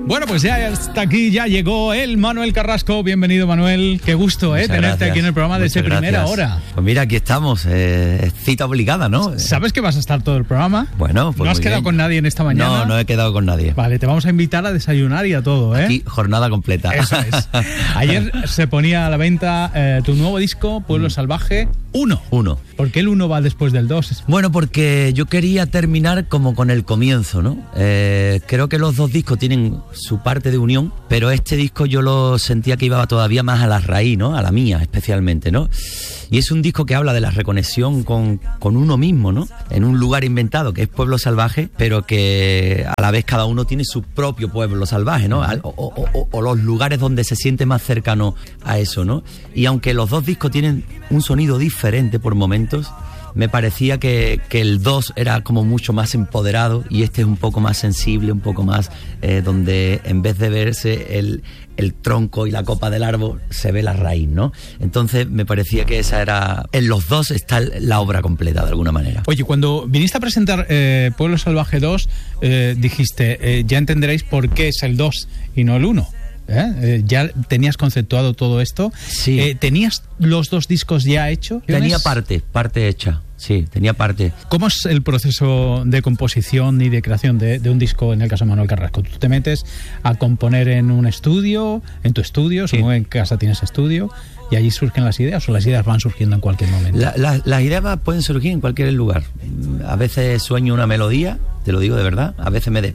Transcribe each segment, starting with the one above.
Bueno, pues ya hasta aquí, ya llegó el Manuel Carrasco. Bienvenido, Manuel. Qué gusto tenerte gracias. Aquí en el programa desde primera hora. Pues mira, aquí estamos. Cita obligada, ¿no? ¿Sabes que vas a estar todo el programa? Bueno, pues ¿No has quedado con nadie en esta mañana? No he quedado con nadie. Vale, te vamos a invitar a desayunar y a todo, ¿eh? Aquí, jornada completa. Eso es. Ayer se ponía a la venta tu nuevo disco, Pueblo Salvaje 1. ¿Por qué el 1 va después del 2? Bueno, porque yo quería terminar como con el comienzo, ¿no? Creo que los dos discos tienen su parte de unión, pero este disco yo lo sentía que iba todavía más a la raíz, ¿no? A la mía, especialmente, ¿no? Y es un disco que habla de la reconexión con uno mismo, ¿no? En un lugar inventado que es Pueblo Salvaje, pero que a la vez cada uno tiene su propio pueblo salvaje, ¿no? O los lugares donde se siente más cercano a eso, ¿no? Y aunque los dos discos tienen un sonido diferente por momentos, me parecía que el 2 era como mucho más empoderado y este es un poco más sensible, un poco más donde en vez de verse el tronco y la copa del árbol se ve la raíz, ¿no? Entonces me parecía que esa era... En los dos está la obra completa de alguna manera. Oye, cuando viniste a presentar Pueblo Salvaje 2 dijiste, ya entenderéis por qué es el 2 y no el 1. ¿Ya tenías conceptuado todo esto? Sí. ¿Tenías los dos discos ya hechos? Tenía parte hecha. Sí, tenía parte. ¿Cómo es el proceso de composición y de creación de un disco en el caso de Manuel Carrasco? ¿Tú te metes a componer en un estudio, en tu estudio, sí, supongo en casa tienes estudio, y allí surgen las ideas o las ideas van surgiendo en cualquier momento? Las ideas pueden surgir en cualquier lugar. A veces sueño una melodía, te lo digo de verdad, a veces me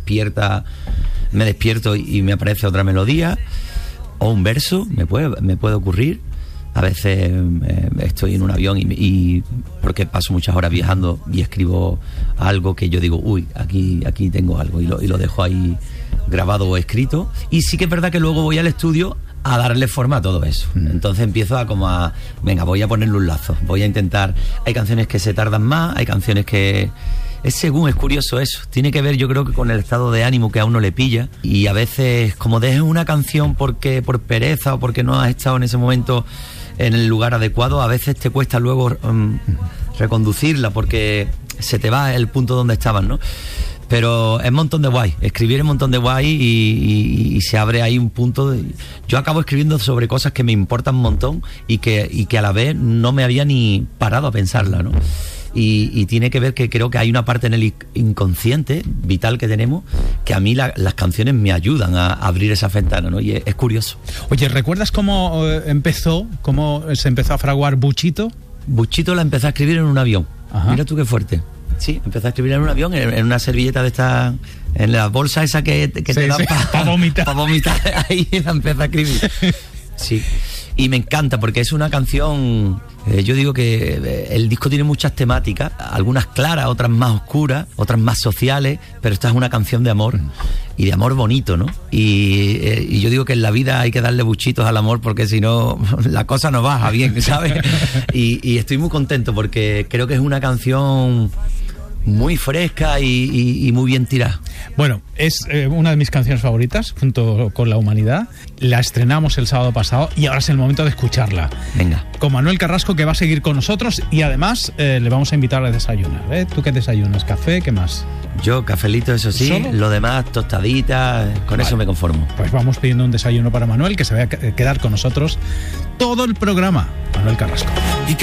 despierto y me aparece otra melodía o un verso, me puede ocurrir. A veces estoy en un avión y porque paso muchas horas viajando y escribo algo que yo digo, uy, aquí tengo algo y lo dejo ahí grabado o escrito. Y sí que es verdad que luego voy al estudio a darle forma a todo eso. Entonces empiezo venga, voy a ponerle un lazo, voy a intentar. Hay canciones que se tardan más, hay canciones que... Es curioso eso. Tiene que ver, yo creo, que con el estado de ánimo que a uno le pilla. Y a veces, como dejes una canción por pereza o porque no has estado en ese momento en el lugar adecuado, a veces te cuesta luego reconducirla porque se te va el punto donde estabas, ¿no? Pero es un montón de guay. Escribir es un montón de guay y se abre ahí un punto. Yo acabo escribiendo sobre cosas que me importan un montón y que a la vez no me había ni parado a pensarla, ¿no? Y tiene que ver que creo que hay una parte en el inconsciente vital que tenemos que a mí las canciones me ayudan a abrir esa ventana, ¿no? Y es curioso. Oye, ¿recuerdas cómo se empezó a fraguar Buchito? Buchito la empecé a escribir en un avión. Ajá. Mira tú qué fuerte. Sí, empecé a escribir en un avión, en una servilleta de esta, en la bolsa esa que te dan para vomitar. Para vomitar, ahí la empecé a escribir. Sí. Y me encanta porque es una canción, yo digo que el disco tiene muchas temáticas, algunas claras, otras más oscuras, otras más sociales, pero esta es una canción de amor y de amor bonito, ¿no? Y yo digo que en la vida hay que darle buchitos al amor porque si no la cosa no baja bien, ¿sabes? Y estoy muy contento porque creo que es una canción muy fresca y muy bien tirada. Bueno, es una de mis canciones favoritas, junto con La Humanidad. La estrenamos el sábado pasado y ahora es el momento de escucharla. Venga. Con Manuel Carrasco, que va a seguir con nosotros y además le vamos a invitar a desayunar. ¿Tú qué desayunas? ¿Café? ¿Qué más? Yo, cafelito, eso sí. ¿Solo? Lo demás, tostaditas, con eso me conformo. Pues vamos pidiendo un desayuno para Manuel, que se va a quedar con nosotros todo el programa. Manuel Carrasco.